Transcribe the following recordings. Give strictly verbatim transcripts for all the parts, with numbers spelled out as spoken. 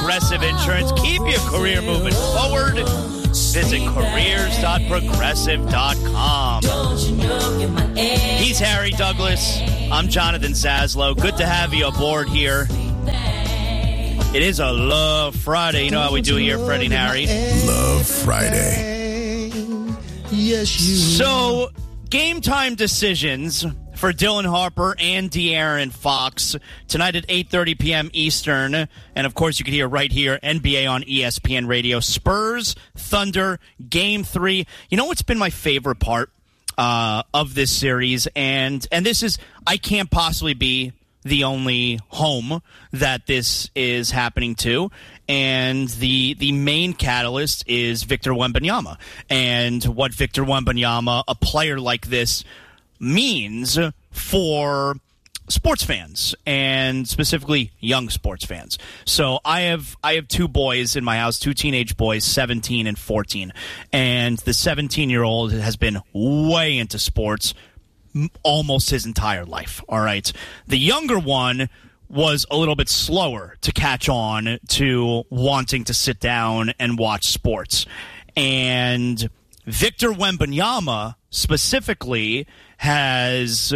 Progressive Insurance. Keep your career moving forward. Visit careers dot progressive dot com. He's Harry Douglas. I'm Jonathan Zaslow. Good to have you aboard here. It is a Love Friday. You know how we do here, Freddie and Harry. Love Friday. Yes, you. So, game time decisions for Dylan Harper and De'Aaron Fox tonight at eight thirty p.m. Eastern. And, of course, you can hear right here, N B A on E S P N Radio. Spurs, Thunder, Game three. You know what's been my favorite part uh, of this series? And and this is, I can't possibly be the only home that this is happening to. And the the main catalyst is Victor Wembanyama. And what Victor Wembanyama, a player like this, means for sports fans, and specifically young sports fans. So I have I have two boys in my house, two teenage boys, seventeen and fourteen. And the seventeen-year-old has been way into sports almost his entire life, all right? The younger one was a little bit slower to catch on to wanting to sit down and watch sports. And Victor Wembanyama specifically has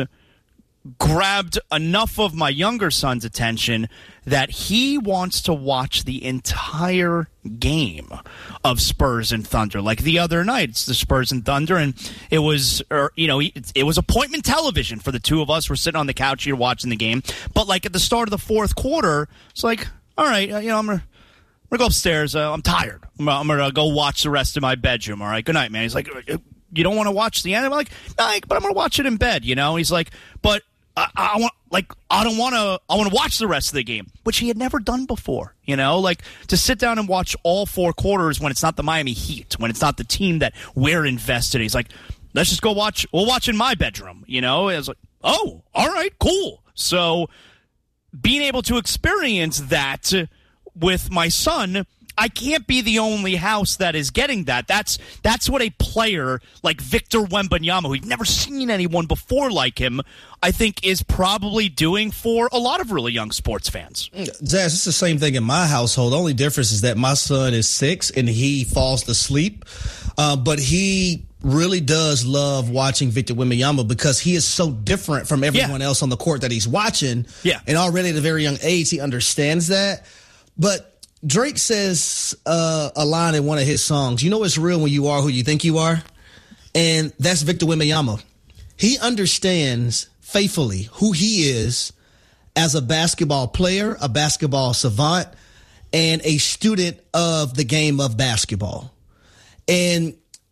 grabbed enough of my younger son's attention that he wants to watch the entire game of Spurs and Thunder. Like the other night, it's the Spurs and Thunder, and it was, or, you know, it, it was appointment television for the two of us. We're sitting on the couch here watching the game. But like at the start of the fourth quarter, it's like, all right, uh, you know, I'm gonna, I'm gonna go upstairs. Uh, I'm tired. I'm, I'm gonna go watch the rest of my bedroom. All right, good night, man. He's like, you don't want to watch the end? I'm like, no, but I'm gonna watch it in bed. You know, he's like, but. I, I want, like, I don't want to. I want to watch the rest of the game, which he had never done before. You know, like to sit down and watch all four quarters when it's not the Miami Heat, when it's not the team that we're invested in. He's like, let's just go watch. We'll watch in my bedroom. You know, I was like, oh, all right, cool. So being able to experience that with my son, I can't be the only house that is getting that. That's that's what a player like Victor Wembanyama, who you've never seen anyone before like him, I think is probably doing for a lot of really young sports fans. Zaz, it's the same thing in my household. The only difference is that my son is six and he falls asleep. Uh, but he really does love watching Victor Wembanyama because he is so different from everyone yeah. else on the court that he's watching. Yeah. And already at a very young age, he understands that. But Drake says uh, a line in one of his songs, you know it's real when you are who you think you are? And that's Victor Wembanyama. He understands faithfully who he is as a basketball player, a basketball savant, and a student of the game of basketball. And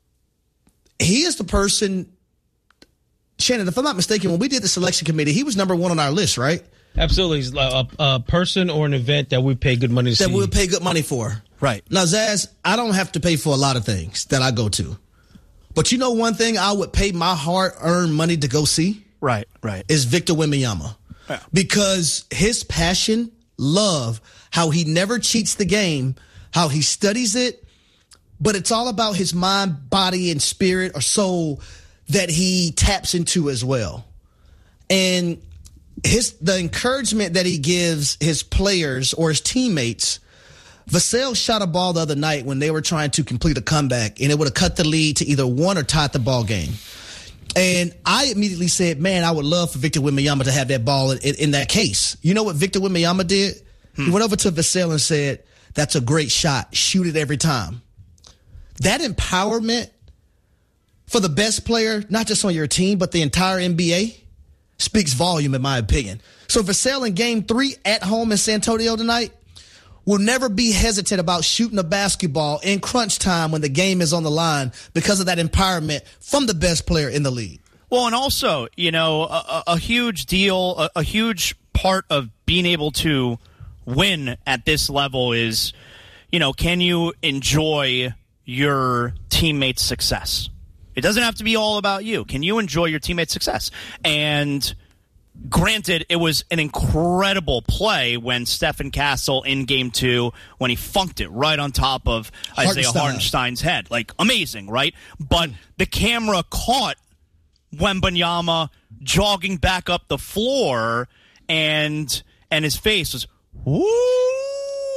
he is the person, Shannon, if I'm not mistaken, when we did the selection committee, he was number one on our list, right? Absolutely. He's a, a person or an event that we pay good money to that see. That we'll pay good money for. Right. Now, Zaz, I don't have to pay for a lot of things that I go to. But you know one thing I would pay my hard-earned money to go see? Right, right. Is Victor Wembanyama. Yeah. Because his passion, love, how he never cheats the game, how he studies it, but it's all about his mind, body, and spirit or soul that he taps into as well. And his the encouragement that he gives his players or his teammates. Vassell shot a ball the other night when they were trying to complete a comeback, and it would have cut the lead to either one or tied the ball game. And I immediately said, man, I would love for Victor Wembanyama to have that ball in, in, in that case. You know what Victor Wembanyama did? Hmm. He went over to Vassell and said, that's a great shot. Shoot it every time. That empowerment for the best player, not just on your team, but the entire N B A, speaks volume, in my opinion. So Vassell in game three at home in San Antonio tonight will never be hesitant about shooting a basketball in crunch time when the game is on the line because of that empowerment from the best player in the league. Well, and also, you know, a, a huge deal, a, a huge part of being able to win at this level is, you know, can you enjoy your teammates' success? It doesn't have to be all about you. Can you enjoy your teammates' success? And granted, it was an incredible play when Stephen Castle in game two, when he funked it right on top of Isaiah Hartenstein's head. Like, amazing, right? But the camera caught Wembanyama jogging back up the floor, and and his face was, woo!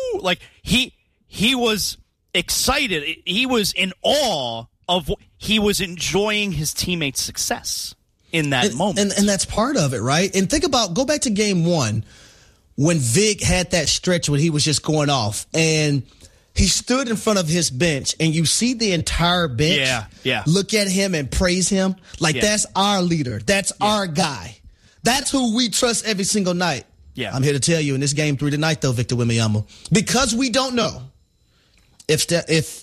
woo! Like, he he was excited. He was in awe of he was enjoying his teammates' success in that and, moment. And, and that's part of it, right? And think about, go back to game one when Vic had that stretch when he was just going off and he stood in front of his bench and you see the entire bench yeah, yeah. look at him and praise him. Like, yeah. that's our leader. That's yeah. our guy. That's who we trust every single night. Yeah. I'm here to tell you in this game three tonight, though, Victor Wembanyama, because we don't know if, if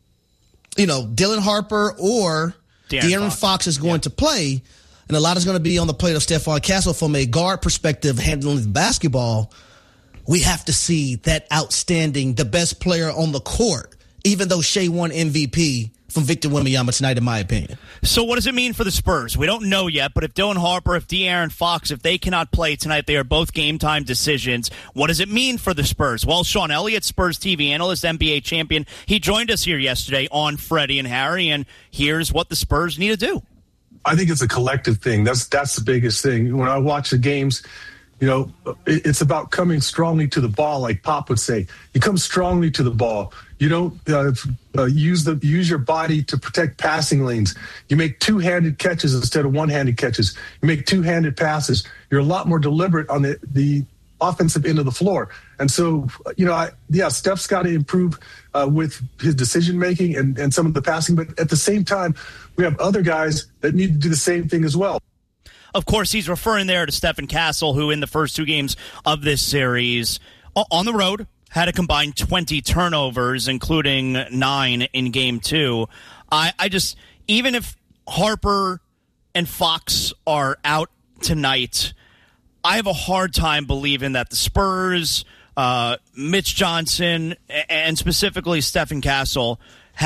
you know, Dylan Harper or De'Aaron, De'Aaron Fox. Fox is going yeah. to play, and a lot is going to be on the plate of Stephon Castle from a guard perspective handling the basketball. We have to see that outstanding, the best player on the court, even though Shea won M V P, from Victor Wembanyama tonight, in my opinion. So what does it mean for the Spurs? We don't know yet, but if Dylan Harper, if De'Aaron Fox, if they cannot play tonight, they are both game-time decisions. What does it mean for the Spurs? Well, Sean Elliott, Spurs T V analyst, N B A champion, he joined us here yesterday on Freddie and Harry, and here's what the Spurs need to do. I think it's a collective thing. That's that's the biggest thing. When I watch the games, you know, it's about coming strongly to the ball, like Pop would say. You come strongly to the ball. You don't uh, uh, use the use your body to protect passing lanes. You make two-handed catches instead of one-handed catches. You make two-handed passes. You're a lot more deliberate on the, the offensive end of the floor. And so, you know, I, yeah, Steph's got to improve uh, with his decision-making and, and some of the passing. But at the same time, we have other guys that need to do the same thing as well. Of course, he's referring there to Stephen Castle, who in the first two games of this series on the road had a combined twenty turnovers, including nine in game two. I, I just, even if Harper and Fox are out tonight, I have a hard time believing that the Spurs, uh, Mitch Johnson, and specifically Stephen Castle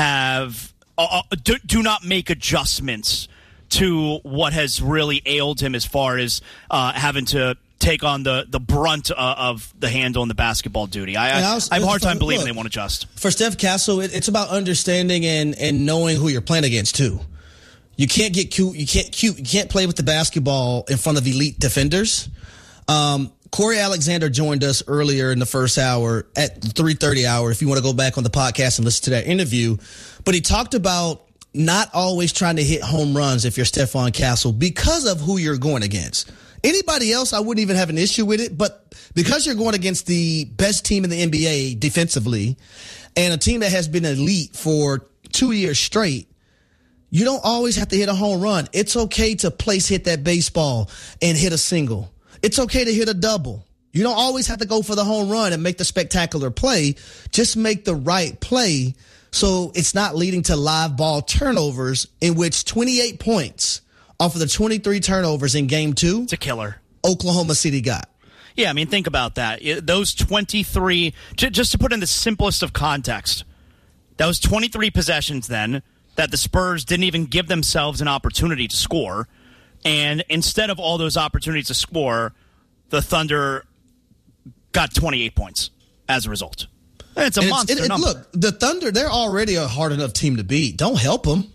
have uh, do, do not make adjustments to what has really ailed him as far as uh, having to take on the, the brunt uh, of the handle and the basketball duty. I, I, was, I have a hard time believing look, they won't adjust. For Steph Castle, it, it's about understanding and, and knowing who you're playing against too. You can't get cute. You can't cute. You can't play with the basketball in front of elite defenders. Um, Corey Alexander joined us earlier in the first hour at the three thirty hour. If you want to go back on the podcast and listen to that interview, but he talked about not always trying to hit home runs if you're Stephon Castle because of who you're going against. Anybody else, I wouldn't even have an issue with it, but because you're going against the best team in the N B A defensively and a team that has been elite for two years straight, you don't always have to hit a home run. It's okay to place hit that baseball and hit a single. It's okay to hit a double. You don't always have to go for the home run and make the spectacular play. Just make the right play so it's not leading to live ball turnovers, in which twenty-eight points off of the twenty-three turnovers in game two. It's a killer. Oklahoma City got. Yeah, I mean, think about that. Those twenty-three, just to put in the simplest of context, those twenty-three possessions then that the Spurs didn't even give themselves an opportunity to score. And instead of all those opportunities to score, the Thunder got twenty-eight points as a result. It's a and monster it's, it, it, number. Look, the Thunder, they're already a hard enough team to beat. Don't help them.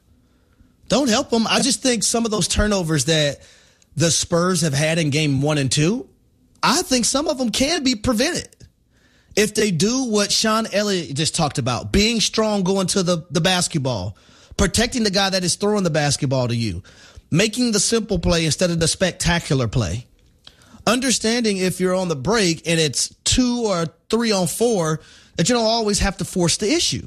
Don't help them. I just think some of those turnovers that the Spurs have had in game one and two, I think some of them can be prevented. If they do what Sean Elliott just talked about, being strong going to the, the basketball, protecting the guy that is throwing the basketball to you, making the simple play instead of the spectacular play. Understanding if you're on the break and it's two or three on four, that you don't always have to force the issue.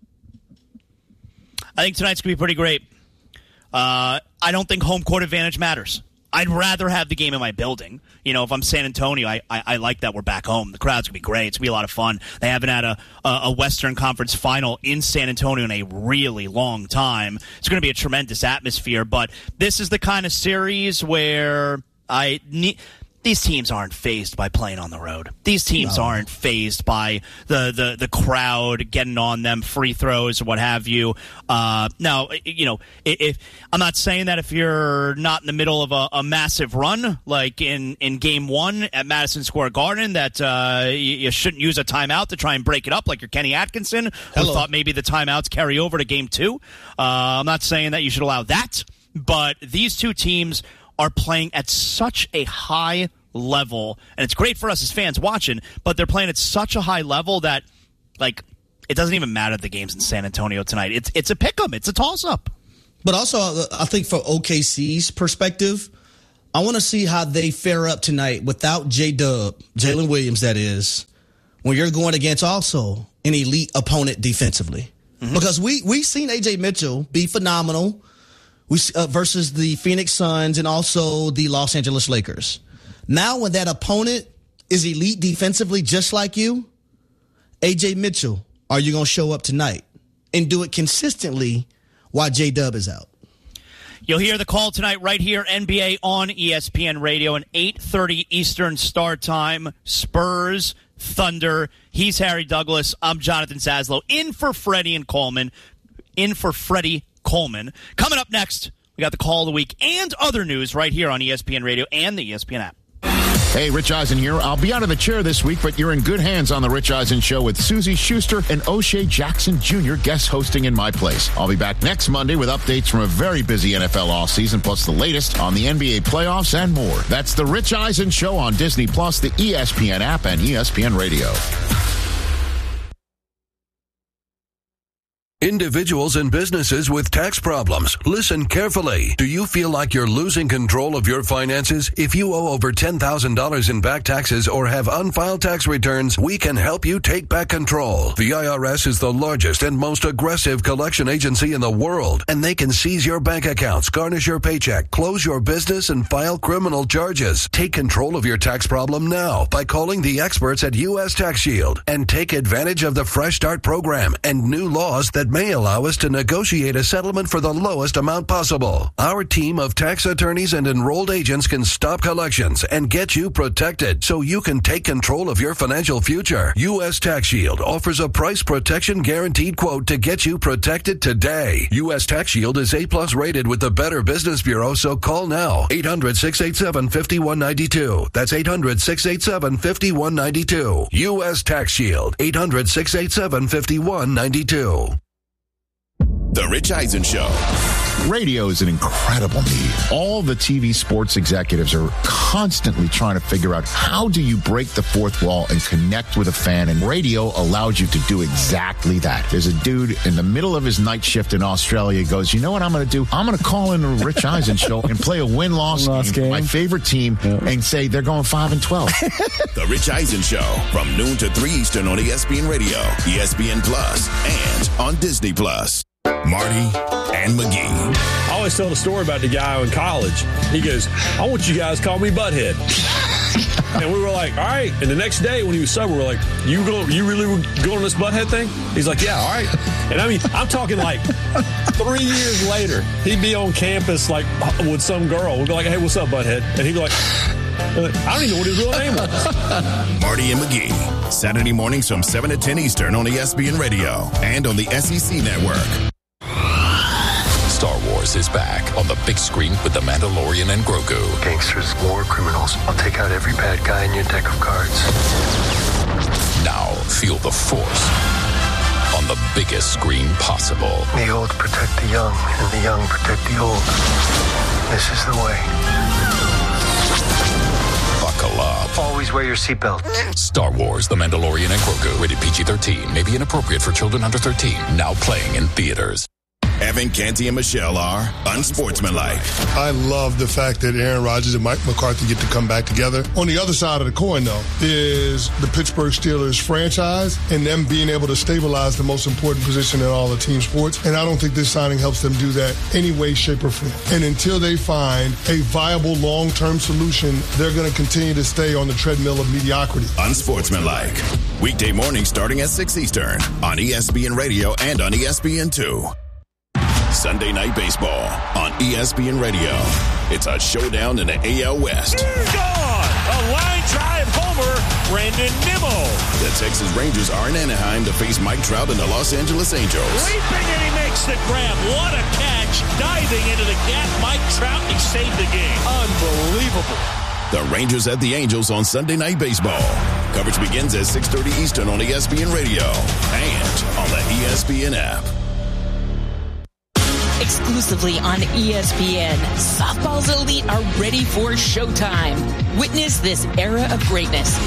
I think tonight's going to be pretty great. Uh, I don't think home court advantage matters. I'd rather have the game in my building. You know, if I'm San Antonio, I, I, I like that we're back home. The crowd's going to be great. It's going to be a lot of fun. They haven't had a, a Western Conference final in San Antonio in a really long time. It's going to be a tremendous atmosphere, but this is the kind of series where I need... These teams aren't fazed by playing on the road. These teams no. aren't fazed by the, the, the crowd getting on them, free throws or what have you. Uh, now, you know, if I'm not saying that if you're not in the middle of a, a massive run, like in, in game one at Madison Square Garden, that uh, you, you shouldn't use a timeout to try and break it up like you're Kenny Atkinson, Hello. who thought maybe the timeouts carry over to game two. Uh, I'm not saying that you should allow that, but these two teams are playing at such a high level. And it's great for us as fans watching, but they're playing at such a high level that, like, it doesn't even matter if the game's in San Antonio tonight. It's it's a pick-em. It's a toss-up. But also, I think for O K C's perspective, I want to see how they fare up tonight without J-Dub, Jalen Williams, that is, when you're going against also an elite opponent defensively. Mm-hmm. Because we, we've seen A J Mitchell be phenomenal we uh, versus the Phoenix Suns and also the Los Angeles Lakers. Now when that opponent is elite defensively just like you, A J Mitchell, are you going to show up tonight and do it consistently while J-Dub is out? You'll hear the call tonight right here, N B A on E S P N Radio, an eight thirty Eastern start time. Spurs, Thunder. He's Harry Douglas. I'm Jonathan Zaslow. In for Freddie and Coleman. In for Freddie Coleman. Coming up next, we got the call of the week and other news right here on E S P N Radio and the E S P N app. Hey, Rich Eisen here. I'll be out of the chair this week, but you're in good hands on the Rich Eisen Show with Susie Schuster and O'Shea Jackson Junior guest hosting in my place. I'll be back next Monday with updates from a very busy N F L offseason, plus the latest on the N B A playoffs and more. That's the Rich Eisen Show on Disney Plus, the E S P N app, and E S P N Radio. Individuals and businesses with tax problems, listen carefully. Do you feel like you're losing control of your finances? If you owe over ten thousand dollars in back taxes or have unfiled tax returns, we can help you take back control. The I R S is the largest and most aggressive collection agency in the world, and they can seize your bank accounts, garnish your paycheck, close your business, and file criminal charges. Take control of your tax problem now by calling the experts at U S Tax Shield and take advantage of the Fresh Start program and new laws that may allow us to negotiate a settlement for the lowest amount possible. Our team of tax attorneys and enrolled agents can stop collections and get you protected so you can take control of your financial future. U S Tax Shield offers a price protection guaranteed quote to get you protected today. U S Tax Shield is A-plus rated with the Better Business Bureau, so call now. eight hundred, six eight seven, five one nine two. That's eight hundred, six eight seven, five one nine two. U S Tax Shield. eight hundred, six eight seven, five one nine two. The Rich Eisen Show. Radio is an incredible need. All the T V sports executives are constantly trying to figure out how do you break the fourth wall and connect with a fan, and radio allows you to do exactly that. There's a dude in the middle of his night shift in Australia goes, you know what I'm going to do? I'm going to call in the Rich Eisen Show and play a win-loss game, game. my favorite team, yeah. and say they're going five and twelve. The Rich Eisen Show from noon to three Eastern on E S P N Radio, E S P N Plus, and on Disney Plus. Marty and McGee. I always tell the story about the guy in college. He goes, I want you guys to call me Butthead. And we were like, all right. And the next day when he was sober, we were like, you go, you really were going on this Butthead thing? He's like, yeah, all right. And I mean, I'm talking like three years later, he'd be on campus like with some girl. We'd be like, hey, what's up, Butthead? And he'd be like, I don't even know what his real name was. Marty and McGee, Saturday mornings from seven to ten Eastern on E S P N Radio and on the S E C Network. Star Wars is back on the big screen with The Mandalorian and Grogu. Gangsters, war criminals. I'll take out every bad guy in your deck of cards. Now feel the Force on the biggest screen possible. The old protect the young, and the young protect the old. This is the way. Buckle up. Always wear your seatbelt. Star Wars, The Mandalorian and Grogu. Rated P G thirteen. May be inappropriate for children under thirteen. Now playing in theaters. Evan Canty and Michelle are unsportsmanlike. I love the fact that Aaron Rodgers and Mike McCarthy get to come back together. On the other side of the coin, though, is the Pittsburgh Steelers franchise and them being able to stabilize the most important position in all of team sports. And I don't think this signing helps them do that any way, shape, or form. And until they find a viable long-term solution, they're going to continue to stay on the treadmill of mediocrity. Unsportsmanlike. Weekday mornings starting at six Eastern on E S P N Radio and on E S P N two. Sunday Night Baseball on E S P N Radio. It's a showdown in the A L West. Gone! A line drive homer, Brandon Nimmo. The Texas Rangers are in Anaheim to face Mike Trout and the Los Angeles Angels. Leaping and he makes the grab. What a catch. Diving into the gap, Mike Trout, he saved the game. Unbelievable. The Rangers at the Angels on Sunday Night Baseball. Coverage begins at six thirty Eastern on E S P N Radio and on the E S P N app. exclusively on E S P N. Softball's elite are ready for showtime. Witness this era of greatness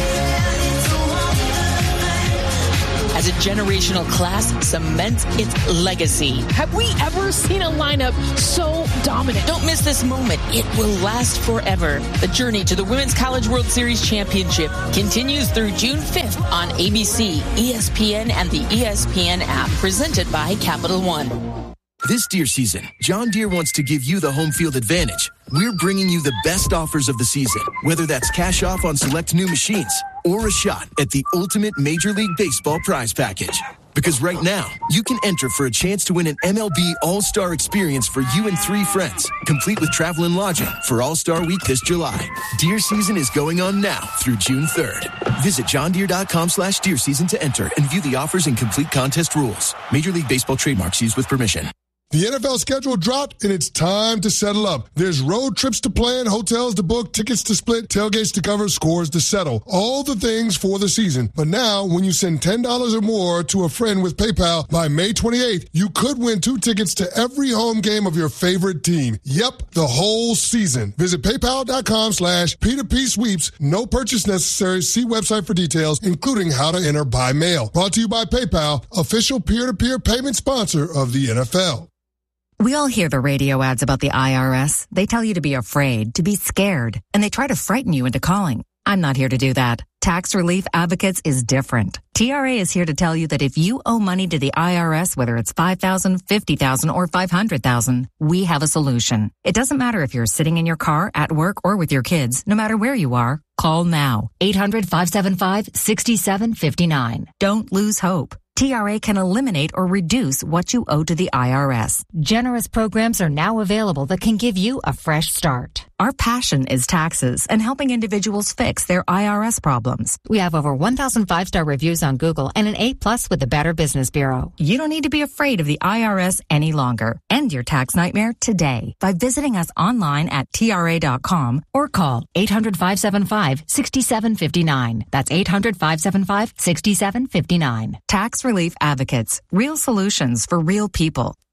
as a generational class cements its legacy. Have we ever seen a lineup so dominant? Don't miss this moment. It will last forever. The journey to the Women's College World Series Championship continues through June fifth on A B C, E S P N, and the E S P N app, presented by Capital One. This Deere season, John Deere wants to give you the home field advantage. We're bringing you the best offers of the season, whether that's cash off on select new machines or a shot at the ultimate Major League Baseball prize package. Because right now, you can enter for a chance to win an M L B All-Star experience for you and three friends, complete with travel and lodging for All-Star Week this July. Deer season is going on now through June third. Visit johndeere.com slash deer season to enter and view the offers and complete contest rules. Major League Baseball trademarks used with permission. The N F L schedule dropped, and it's time to settle up. There's road trips to plan, hotels to book, tickets to split, tailgates to cover, scores to settle. All the things for the season. But now, when you send ten dollars or more to a friend with PayPal by May twenty-eighth, you could win two tickets to every home game of your favorite team. Yep, the whole season. Visit paypal.com slash P2P sweeps. No purchase necessary. See website for details, including how to enter by mail. Brought to you by PayPal, official peer-to-peer payment sponsor of the N F L. We all hear the radio ads about the I R S. They tell you to be afraid, to be scared, and they try to frighten you into calling. I'm not here to do that. Tax Relief Advocates is different. T R A is here to tell you that if you owe money to the I R S, whether it's five thousand dollars, fifty thousand dollars, or five hundred thousand dollars, we have a solution. It doesn't matter if you're sitting in your car, at work, or with your kids. No matter where you are, call now. eight hundred, five seven five, six seven five nine. Don't lose hope. T R A can eliminate or reduce what you owe to the I R S. Generous programs are now available that can give you a fresh start. Our passion is taxes and helping individuals fix their I R S problems. We have over one thousand five-star reviews on Google and an A plus with the Better Business Bureau. You don't need to be afraid of the I R S any longer. End your tax nightmare today by visiting us online at T R A dot com or call eight hundred, five seven five, six seven five nine. That's eight hundred, five seven five, six seven five nine. Tax Relief Advocates. Real solutions for real people.